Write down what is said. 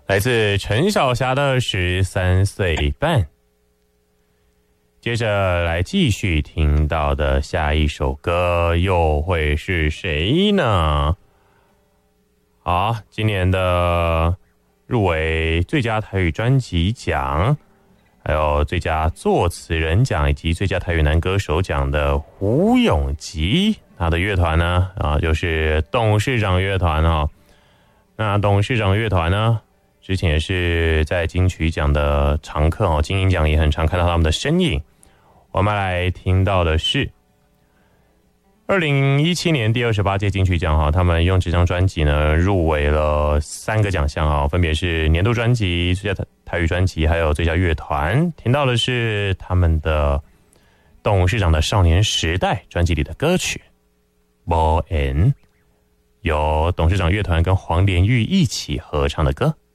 来自陈小霞的13岁半。接着来继续听到的下一首歌又会是谁呢？好，今年的入围最佳台语专辑奖，还有最佳作词人奖以及最佳台语男歌手奖的胡永吉，他的乐团呢就是董事长乐团哦。那董事长乐团呢，之前也是在金曲奖的常客哦，金鹰奖也很常看到他们的身影。我们来听到的是2017年第28届金曲奖哈，他们用这张专辑呢入围了3个奖项啊，分别是年度专辑、最佳台语专辑，还有最佳乐团。听到的是他们的董事长的少年时代专辑里的歌曲《无缘》，由董事长乐团跟黄连玉一起合唱的歌。